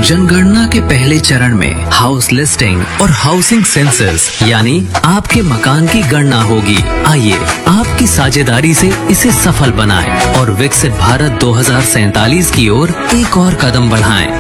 जनगणना के पहले चरण में हाउस लिस्टिंग और हाउसिंग सेंसस यानी आपके मकान की गणना होगी। आइए आपकी साझेदारी से इसे सफल बनाएं और विकसित भारत 2047 की ओर एक और कदम बढ़ाएं।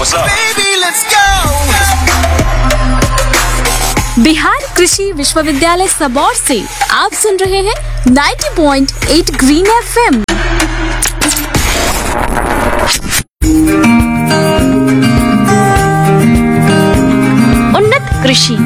बिहार कृषि विश्वविद्यालय सबौर से आप सुन रहे हैं 90.8 ग्रीन FM। उन्नत कृषि।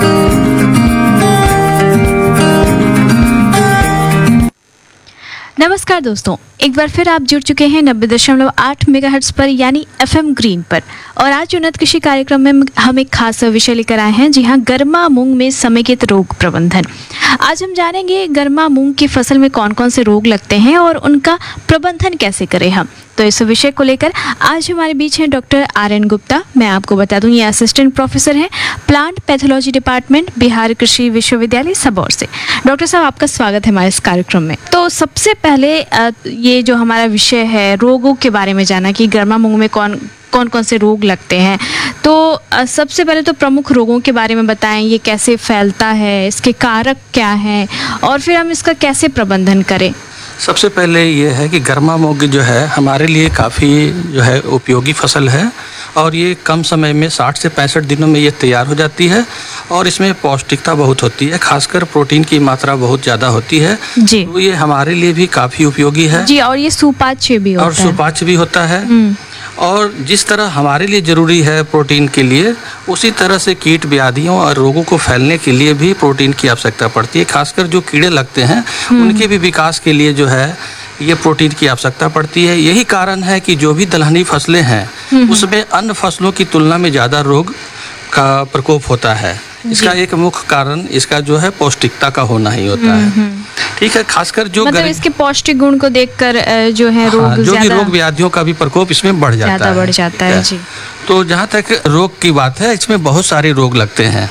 नमस्कार दोस्तों, एक बार फिर आप जुड़ चुके हैं 90.8 मेगाहर्ट्ज पर यानी FM ग्रीन पर। और आज उन्नत कृषि कार्यक्रम में हम एक खास विषय लेकर आए हैं। जी हाँ, गर्मा मूंग में समेकित रोग प्रबंधन। आज हम जानेंगे गर्मा मूंग की फसल में कौन कौन से रोग लगते हैं और उनका प्रबंधन कैसे करें हम। तो इस विषय को लेकर आज हमारे बीच हैं डॉक्टर RN गुप्ता। मैं आपको बता दूं, ये असिस्टेंट प्रोफेसर हैं प्लांट पैथोलॉजी डिपार्टमेंट बिहार कृषि विश्वविद्यालय सबौर से। डॉक्टर साहब, आपका स्वागत है हमारे इस कार्यक्रम में। तो सबसे पहले ये जो हमारा विषय है रोगों के बारे में जाना कि गर्मा मूंग में कौन कौन से रोग लगते हैं। तो सबसे पहले तो प्रमुख रोगों के बारे में बताएं, ये कैसे फैलता है, इसके कारक क्या हैं और फिर हम इसका कैसे प्रबंधन करें। सबसे पहले ये है कि गर्मा मूंग जो है हमारे लिए काफ़ी जो है उपयोगी फसल है और ये कम समय में 60 से 65 दिनों में ये तैयार हो जाती है और इसमें पौष्टिकता बहुत होती है, खासकर प्रोटीन की मात्रा बहुत ज़्यादा होती है जी। तो ये हमारे लिए भी काफ़ी उपयोगी है जी। और ये सुपाच्य भी होता है और जिस तरह हमारे लिए ज़रूरी है प्रोटीन के लिए, उसी तरह से कीट व्याधियों और रोगों को फैलने के लिए भी प्रोटीन की आवश्यकता पड़ती है। खासकर जो कीड़े लगते हैं उनके भी विकास के लिए जो है ये प्रोटीन की आवश्यकता पड़ती है। यही कारण है कि जो भी दलहनी फसलें हैं उसमें अन्य फसलों की तुलना में ज़्यादा रोग का प्रकोप होता है। इसका एक मुख्य कारण इसका जो है पौष्टिकता का होना ही होता है। ठीक है, खासकर जो मतलब इसके पौष्टिक गुण को देखकर जो है रोग जो भी रोग व्याधियों का भी प्रकोप इसमें बढ़ जाता है जी। तो जहाँ तक रोग की बात है, इसमें बहुत सारे रोग लगते हैं।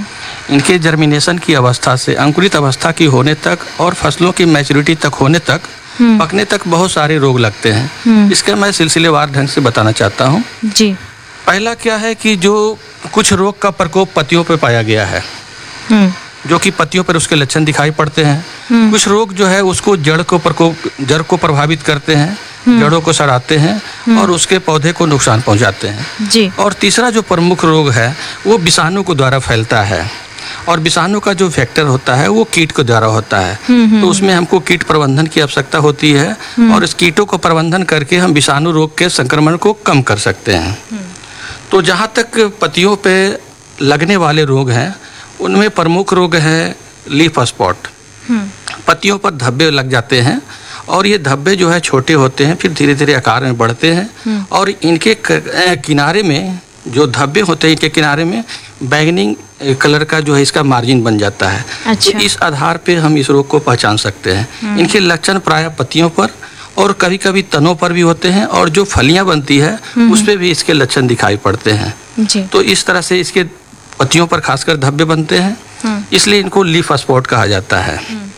इनके जर्मिनेशन की अवस्था से अंकुरित अवस्था की होने तक और फसलों की मैच्योरिटी तक होने तक पकने तक बहुत सारे रोग लगते हैं। इसका मैं सिलसिलेवार ढंग से बताना चाहता हूँ जी। पहला क्या है कि जो कुछ रोग का प्रकोप पत्तियों पर पाया गया है, जो कि पत्तियों पर उसके लक्षण दिखाई पड़ते हैं। कुछ रोग जो है उसको जड़ को प्रभावित करते हैं, जड़ों को सड़ाते हैं और उसके पौधे को नुकसान पहुंचाते हैं जी। और तीसरा जो प्रमुख रोग है वो विषाणु को द्वारा फैलता है और विषाणु का जो फैक्टर होता है वो कीट के द्वारा होता है। तो उसमें हमको कीट प्रबंधन की आवश्यकता होती है और इस कीटों को प्रबंधन करके हम विषाणु रोग के संक्रमण को कम कर सकते हैं। तो जहाँ तक पत्तियों पे लगने वाले रोग हैं उनमें प्रमुख रोग है लीफ स्पॉट। पत्तियों पर धब्बे लग जाते हैं और ये धब्बे जो है छोटे होते हैं, फिर धीरे धीरे आकार में बढ़ते हैं और इनके किनारे में जो धब्बे होते हैं इनके किनारे में बैगनी कलर का जो है इसका मार्जिन बन जाता है। अच्छा। तो इस आधार पे हम इस रोग को पहचान सकते हैं। इनके लक्षण प्रायः पत्तियों पर और कभी कभी तनों पर भी होते हैं और जो फलियां बनती है उस पर भी इसके लक्षण दिखाई पड़ते हैं जी। तो इस तरह से इसके पत्तियों पर खासकर धब्बे बनते हैं, इसलिए इनको लीफ स्पॉट कहा जाता है।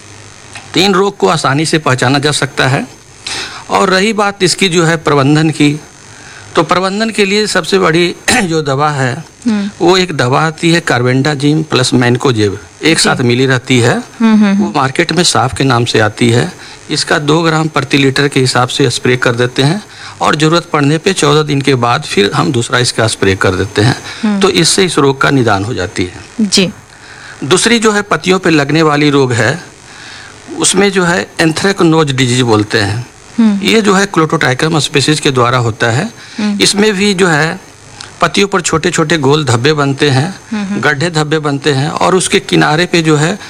तो इन रोग को आसानी से पहचाना जा सकता है। और रही बात इसकी जो है प्रबंधन की, तो प्रबंधन के लिए सबसे बड़ी जो दवा है वो एक दवा आती है कार्बेंडाजिम प्लस मैनकोजेब, एक साथ मिली रहती है। वो मार्केट में साफ के नाम से आती है। इसका 2 ग्राम प्रति लीटर के हिसाब से स्प्रे कर देते हैं और ज़रूरत पड़ने पे 14 दिन के बाद फिर हम दूसरा इसका स्प्रे कर देते हैं। तो इससे इस रोग का निदान हो जाती है जी। दूसरी जो है पत्तियों पे लगने वाली रोग है उसमें जो है एंथ्रेक्नोज डिजीज बोलते हैं। ये जो है क्लोटोट्राइकम स्पीशीज के द्वारा होता है। इसमें भी जो है पत्तियों पर छोटे छोटे गोल धब्बे बनते हैं, गड्ढे धब्बे बनते हैं और उसके किनारे पे जो है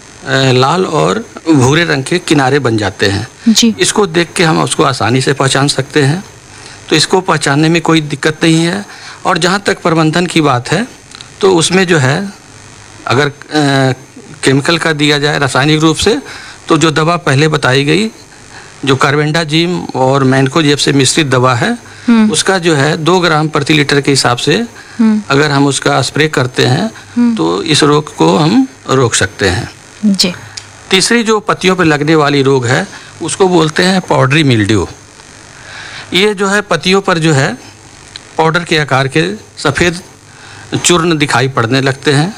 लाल और भूरे रंग के किनारे बन जाते हैं जी। इसको देख के हम उसको आसानी से पहचान सकते हैं। तो इसको पहचानने में कोई दिक्कत नहीं है। और जहाँ तक प्रबंधन की बात है तो उसमें जो है अगर केमिकल का दिया जाए रासायनिक रूप से, तो जो दवा पहले बताई गई जो कार्बेंडाजिम और मैनकोजेब से मिश्रित दवा है उसका जो है 2 ग्राम प्रति लीटर के हिसाब से अगर हम उसका स्प्रे करते हैं तो इस रोग को हम रोक सकते हैं जी। तीसरी जो पत्तियों पर लगने वाली रोग है उसको बोलते हैं पाउडरी मिल्ड्यू। ये जो है पत्तियों पर जो है पाउडर के आकार के सफ़ेद चूर्ण दिखाई पड़ने लगते हैं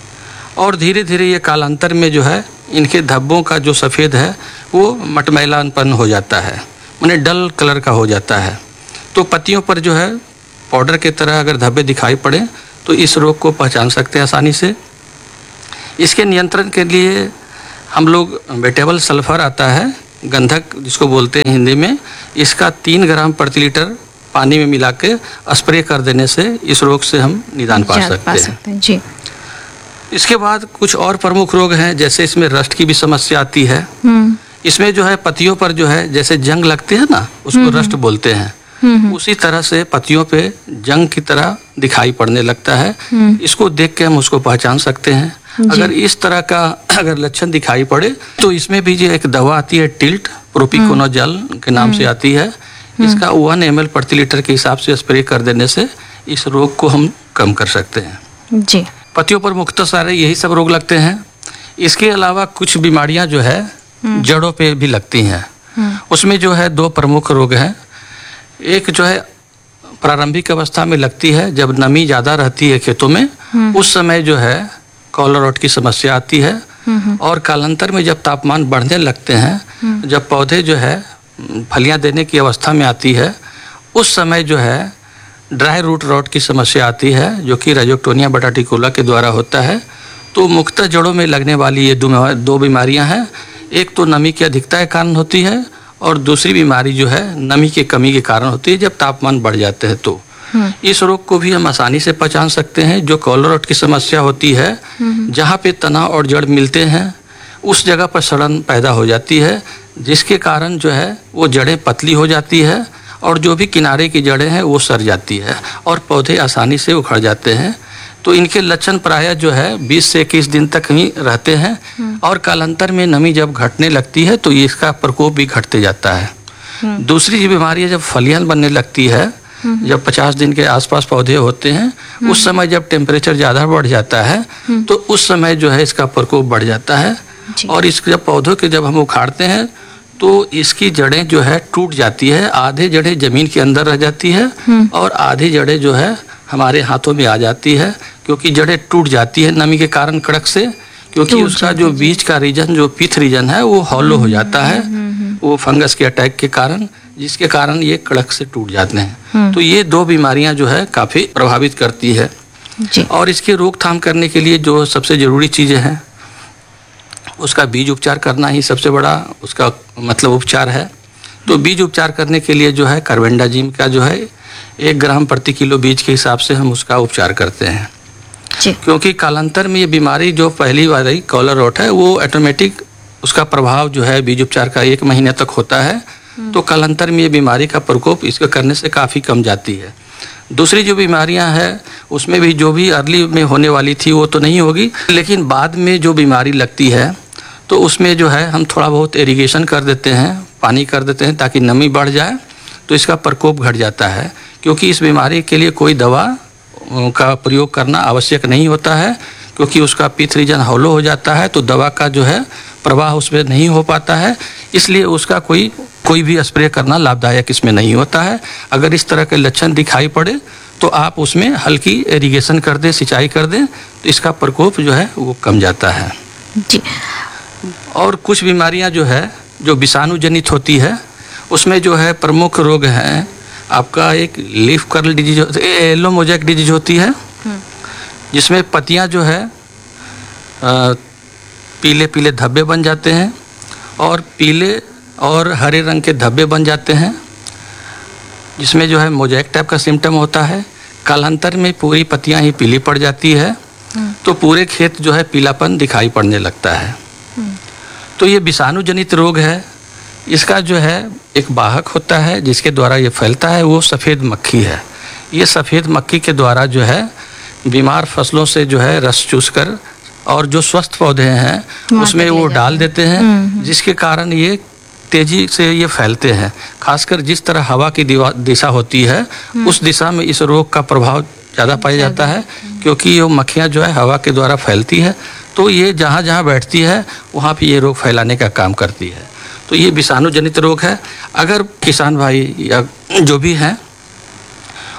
और धीरे धीरे ये कालांतर में जो है इनके धब्बों का जो सफ़ेद है वो मटमैलापन हो जाता है, माने डल कलर का हो जाता है। तो पत्तियों पर जो है पाउडर की तरह अगर धब्बे दिखाई पड़े तो इस रोग को पहचान सकते हैं आसानी से। इसके नियंत्रण के लिए हम लोग वेटेबल सल्फर आता है, गंधक जिसको बोलते हैं हिंदी में, इसका 3 ग्राम प्रति लीटर पानी में मिला के स्प्रे कर देने से इस रोग से हम निदान पा सकते हैं जी। इसके बाद कुछ और प्रमुख रोग हैं, जैसे इसमें रस्ट की भी समस्या आती है। इसमें जो है पत्तियों पर जो है जैसे जंग लगते हैं ना, उसको रस्ट बोलते हैं। उसी तरह से पत्तियों पे जंग की तरह दिखाई पड़ने लगता है। इसको देख के हम उसको पहचान सकते हैं। अगर इस तरह का अगर लक्षण दिखाई पड़े तो इसमें भी जो एक दवा आती है टिल्ट, प्रोपिकोनोजल के नाम से आती है, इसका 1 ml प्रति लीटर के हिसाब से स्प्रे कर देने से इस रोग को हम कम कर सकते हैं जी। पत्तियों पर मुख्यतः सारे यही सब रोग लगते हैं। इसके अलावा कुछ बीमारियां जो है जड़ों पे भी लगती हैं। उसमें जो है 2 प्रमुख रोग हैं। एक जो है प्रारंभिक अवस्था में लगती है, जब नमी ज़्यादा रहती है खेतों में, उस समय जो है कॉलर रॉट की समस्या आती है। और कालांतर में जब तापमान बढ़ने लगते हैं, जब पौधे जो है फलियां देने की अवस्था में आती है, उस समय जो है ड्राई रूट रॉट की समस्या आती है, जो कि राइजोक्टोनिया बटाटिकुला के द्वारा होता है। तो मुख्यतः जड़ों में लगने वाली ये 2 बीमारियां हैं। एक तो नमी की अधिकता के कारण होती है और दूसरी बीमारी जो है नमी की कमी के कारण होती है, जब तापमान बढ़ जाते हैं। तो इस रोग को भी हम आसानी से पहचान सकते हैं। जो कॉलर रॉट की समस्या होती है, जहाँ पे तना और जड़ मिलते हैं उस जगह पर सड़न पैदा हो जाती है, जिसके कारण जो है वो जड़ें पतली हो जाती है और जो भी किनारे की जड़ें हैं वो सड़ जाती है और पौधे आसानी से उखड़ जाते हैं। तो इनके लक्षण प्रायः जो है 20 से 21 दिन तक ही रहते हैं और कालांतर में नमी जब घटने लगती है तो इसका प्रकोप भी घटते जाता है। दूसरी बीमारी जब फलियां बनने लगती है, जब 50 दिन के आसपास पौधे होते हैं, उस समय जब टेम्परेचर ज़्यादा बढ़ जाता है तो उस समय जो है इसका प्रकोप बढ़ जाता है। और इस जब पौधों के जब हम उखाड़ते हैं तो इसकी जड़ें जो है टूट जाती है, आधे जड़ें ज़मीन के अंदर रह जाती है और आधी जड़ें जो है हमारे हाथों में आ जाती है, क्योंकि जड़ें टूट जाती है नमी के कारण कड़क से, क्योंकि उसका जो बीज का रीजन, जो पिथ रीजन है, वो हॉलो हो जाता है, वो फंगस के अटैक के कारण, जिसके कारण ये कड़क से टूट जाते हैं। तो ये 2 बीमारियां जो है काफ़ी प्रभावित करती है। और इसकी रोकथाम करने के लिए जो सबसे ज़रूरी चीज़ें हैं, उसका बीज उपचार करना ही सबसे बड़ा उसका मतलब उपचार है। तो बीज उपचार करने के लिए जो है कार्बेंडाजिम का जो है 1 ग्राम प्रति किलो बीज के हिसाब से हम उसका उपचार करते हैं। क्योंकि कालांतर में ये बीमारी जो पहली वाली कॉलर रॉट है, वो ऑटोमेटिक उसका प्रभाव जो है बीज उपचार का 1 महीने तक होता है। तो कालांतर में ये बीमारी का प्रकोप इसका करने से काफ़ी कम जाती है। दूसरी जो बीमारियां हैं उसमें भी जो भी अर्ली में होने वाली थी वो तो नहीं होगी, लेकिन बाद में जो बीमारी लगती है तो उसमें जो है हम थोड़ा बहुत इरिगेशन कर देते हैं, पानी कर देते हैं ताकि नमी बढ़ जाए, तो इसका प्रकोप घट जाता है। क्योंकि इस बीमारी के लिए कोई दवा का प्रयोग करना आवश्यक नहीं होता है, क्योंकि उसका पिथ रीजन हॉलो हो जाता है, तो दवा का जो है प्रवाह उसमें नहीं हो पाता है, इसलिए उसका कोई भी स्प्रे करना लाभदायक इसमें नहीं होता है। अगर इस तरह के लक्षण दिखाई पड़े तो आप उसमें हल्की इरिगेशन कर दें, सिंचाई कर दें, तो इसका प्रकोप जो है वो कम जाता है जी। और कुछ बीमारियां जो है जो विषाणु जनित होती है, उसमें जो है प्रमुख रोग हैं आपका एक leaf curl disease, yellow mosaic disease होती है, जिसमें पत्तियां जो है पीले पीले धब्बे बन जाते हैं और पीले और हरे रंग के धब्बे बन जाते हैं, जिसमें जो है मोज़ेक टाइप का सिम्टम होता है। कालांतर में पूरी पत्तियां ही पीली पड़ जाती है, तो पूरे खेत जो है पीलापन दिखाई पड़ने लगता है। तो ये विषाणु जनित रोग है। इसका जो है एक वाहक होता है जिसके द्वारा ये फैलता है, वो सफ़ेद मक्खी है। ये सफ़ेद मक्खी के द्वारा जो है बीमार फसलों से जो है रस चूसकर और जो स्वस्थ पौधे हैं उसमें वो डाल देते हैं, जिसके कारण ये तेजी से ये फैलते हैं। खासकर जिस तरह हवा की दिशा होती है उस दिशा में इस रोग का प्रभाव ज़्यादा पाया जाता है, क्योंकि ये मक्खियाँ जो है हवा के द्वारा फैलती है, तो ये जहाँ जहाँ बैठती है वहाँ पे ये रोग फैलाने का काम करती है। तो ये विषाणु जनित रोग है। अगर किसान भाई या जो भी हैं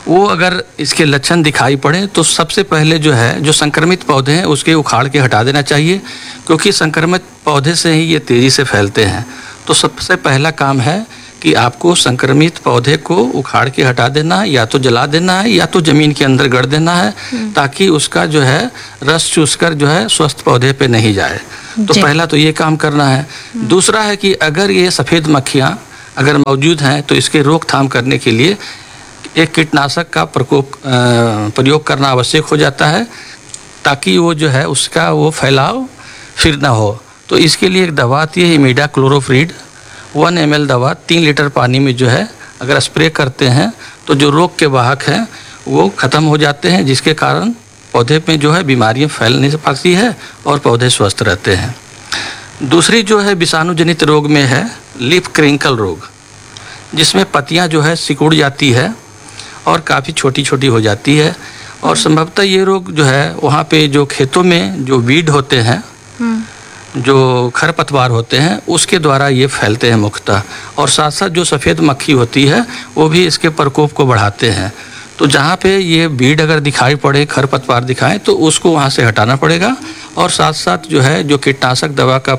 वो अगर इसके लक्षण दिखाई पड़े तो सबसे पहले जो है जो संक्रमित पौधे हैं उसके उखाड़ के हटा देना चाहिए, क्योंकि संक्रमित पौधे से ही ये तेज़ी से फैलते हैं। तो सबसे पहला काम है कि आपको संक्रमित पौधे को उखाड़ के हटा देना है, या तो जला देना है या तो ज़मीन के अंदर गड़ देना है, ताकि उसका जो है रस चूसकर जो है स्वस्थ पौधे पे नहीं जाए। तो पहला तो ये काम करना है। दूसरा है कि अगर ये सफ़ेद मक्खियाँ अगर मौजूद हैं तो इसके रोकथाम करने के लिए एक कीटनाशक का प्रयोग करना आवश्यक हो जाता है, ताकि वो जो है उसका वो फैलाव फिर ना हो। तो इसके लिए एक दवा आती है इमिडाक्लोरोप्रिड 1 ml दवा 3 लीटर पानी में जो है अगर स्प्रे करते हैं तो जो रोग के वाहक हैं वो ख़त्म हो जाते हैं, जिसके कारण पौधे में जो है बीमारियां फैल नहीं पाती है और पौधे स्वस्थ रहते हैं। दूसरी जो है विषाणु जनित रोग में है लीफ क्रिंकल रोग, जिसमें पत्तियां जो है सिकुड़ जाती है और काफ़ी छोटी छोटी हो जाती है। और संभवतः ये रोग जो है वहाँ पे जो खेतों में जो वीड होते हैं, जो खरपतवार होते हैं, उसके द्वारा ये फैलते हैं मुख्यतः। और साथ साथ जो सफ़ेद मक्खी होती है वो भी इसके प्रकोप को बढ़ाते हैं। तो जहाँ पे ये वीड अगर दिखाई पड़े, खरपतवार दिखाएं, तो उसको वहाँ से हटाना पड़ेगा। और साथ साथ जो है जो कीटनाशक दवा का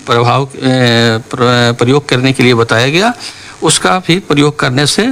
प्रयोग करने के लिए बताया गया, उसका भी प्रयोग करने से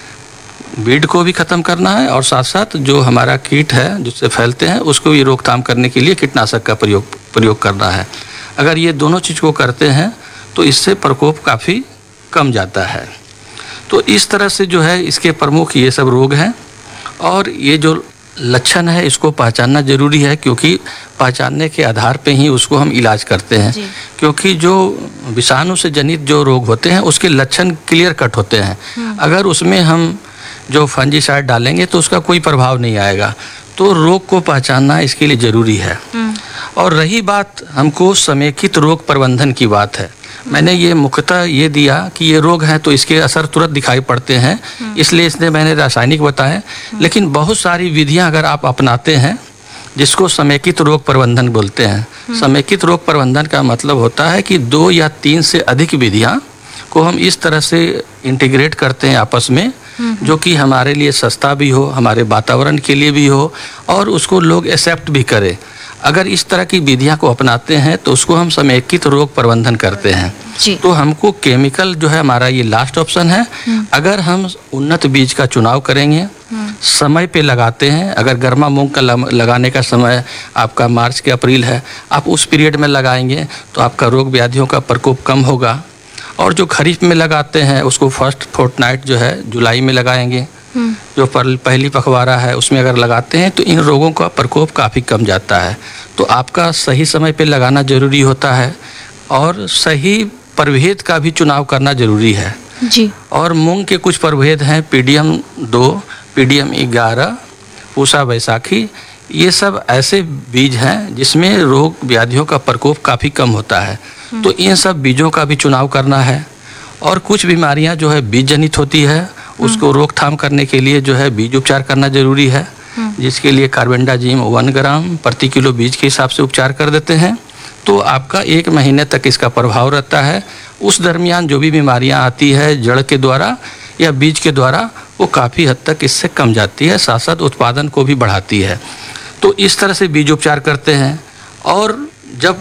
वीड को भी ख़त्म करना है, और साथ साथ जो हमारा कीट है जिससे फैलते हैं उसको भी रोकथाम करने के लिए कीटनाशक का प्रयोग करना है। अगर ये दोनों चीज़ को करते हैं तो इससे प्रकोप काफ़ी कम जाता है। तो इस तरह से जो है इसके प्रमुख ये सब रोग हैं। और ये जो लक्षण है इसको पहचानना ज़रूरी है, क्योंकि पहचानने के आधार पे ही उसको हम इलाज करते हैं। क्योंकि जो विषाणु से जनित जो रोग होते हैं उसके लक्षण क्लियर कट होते हैं। अगर उसमें हम जो फंजीसाइड डालेंगे तो उसका कोई प्रभाव नहीं आएगा। तो रोग को पहचानना इसके लिए ज़रूरी है। और रही बात हमको समेकित रोग प्रबंधन की बात है, मैंने ये मुख्यतः ये दिया कि ये रोग हैं तो इसके असर तुरंत दिखाई पड़ते हैं, इसलिए इसने मैंने रासायनिक बताए। लेकिन बहुत सारी विधियां अगर आप अपनाते हैं जिसको समेकित रोग प्रबंधन बोलते हैं। समेकित रोग प्रबंधन का मतलब होता है कि 2 या 3 से अधिक विधियां को हम इस तरह से इंटीग्रेट करते हैं आपस में, जो कि हमारे लिए सस्ता भी हो, हमारे वातावरण के लिए भी हो, और उसको लोग एक्सेप्ट भी करें। अगर इस तरह की विधियां को अपनाते हैं तो उसको हम समेकित रोग प्रबंधन करते हैं। तो हमको केमिकल जो है हमारा ये लास्ट ऑप्शन है। अगर हम उन्नत बीज का चुनाव करेंगे, समय पे लगाते हैं, अगर गर्मा मूंग का लगाने का समय आपका मार्च के अप्रैल है, आप उस पीरियड में लगाएंगे तो आपका रोग व्याधियों का प्रकोप कम होगा। और जो खरीफ में लगाते हैं उसको फर्स्ट फोर्टनाइट जो है जुलाई में लगाएंगे, जो पहली पखवाड़ा है उसमें अगर लगाते हैं तो इन रोगों का प्रकोप काफ़ी कम जाता है। तो आपका सही समय पे लगाना ज़रूरी होता है, और सही प्रभेद का भी चुनाव करना ज़रूरी है जी। और मूंग के कुछ प्रभेद हैं, PDM 2, PDM 11, पूसा बैसाखी, ये सब ऐसे बीज हैं जिसमें रोग व्याधियों का प्रकोप काफ़ी कम होता है। तो इन सब बीजों का भी चुनाव करना है। और कुछ बीमारियां जो है बीज जनित होती है, उसको रोकथाम करने के लिए जो है बीज उपचार करना जरूरी है, जिसके लिए कार्बेंडाजिम 1 ग्राम प्रति किलो बीज के हिसाब से उपचार कर देते हैं। तो आपका 1 महीने तक इसका प्रभाव रहता है। उस दरमियान जो भी बीमारियां आती है जड़ के द्वारा या बीज के द्वारा, वो काफ़ी हद तक इससे कम जाती है, साथ साथ उत्पादन को भी बढ़ाती है। तो इस तरह से बीज उपचार करते हैं। और जब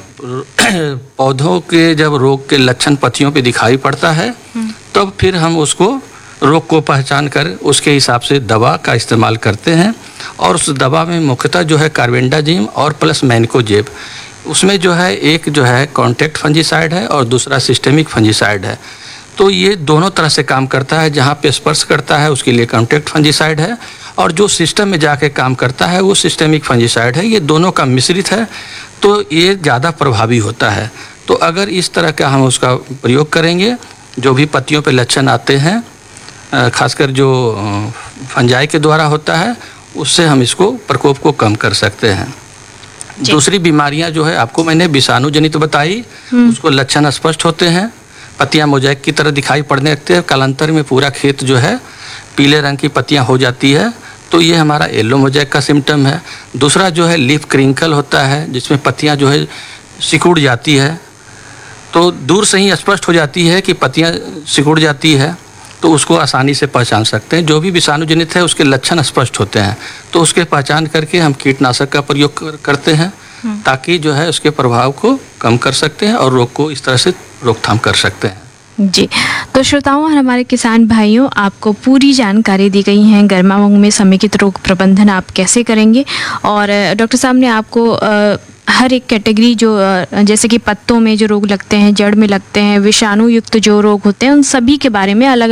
पौधों के जब रोग के लक्षण पत्तियों पे दिखाई पड़ता है, तब फिर हम उसको रोग को पहचान कर उसके हिसाब से दवा का इस्तेमाल करते हैं। और उस दवा में मुख्यतः जो है कार्बेंडाजिम और प्लस मैनकोजेब, उसमें जो है एक जो है कॉन्टैक्ट फंजीसाइड है और दूसरा सिस्टेमिक फंजीसाइड है। तो ये दोनों तरह से काम करता है। जहाँ पे स्पर्श करता है उसके लिए कॉन्टैक्ट फंजीसाइड है, और जो सिस्टम में जाके काम करता है वो सिस्टेमिक फंजीसाइड है। ये दोनों का मिश्रित है, तो ये ज़्यादा प्रभावी होता है। तो अगर इस तरह का हम उसका प्रयोग करेंगे, जो भी पत्तियों पे लक्षण आते हैं, खासकर जो फंजाई के द्वारा होता है, उससे हम इसको प्रकोप को कम कर सकते हैं। दूसरी बीमारियां जो है आपको मैंने विषाणु जनित बताई, उसको लक्षण स्पष्ट होते हैं, पत्तियां मोज़ेक की तरह दिखाई पड़ने लगते हैं, कालांतर में पूरा खेत जो है पीले रंग की पत्तियां हो जाती है, तो ये हमारा येलो मोज़ेक का सिम्टम है। दूसरा जो है लीफ क्रिंकल होता है, जिसमें पत्तियां जो है सिकुड़ जाती है, तो दूर से ही स्पष्ट हो जाती है कि पत्तियां सिकुड़ जाती है। तो उसको आसानी से पहचान सकते हैं। जो भी विषाणु जनित है उसके लक्षण स्पष्ट होते हैं, तो उसके पहचान करके हम कीटनाशक का प्रयोग करते हैं ताकि जो है उसके प्रभाव को कम कर सकते हैं और रोग को इस तरह से रोकथाम कर सकते हैं। जी, तो श्रोताओं और हमारे किसान भाइयों, आपको पूरी जानकारी दी गई है गर्मा मूंग में समेकित रोग प्रबंधन आप कैसे करेंगे। और डॉक्टर साहब ने आपको हर एक कैटेगरी जो जैसे कि पत्तों में जो रोग लगते हैं, जड़ में लगते हैं, विषाणु युक्त जो रोग होते हैं, उन सभी के बारे में अलग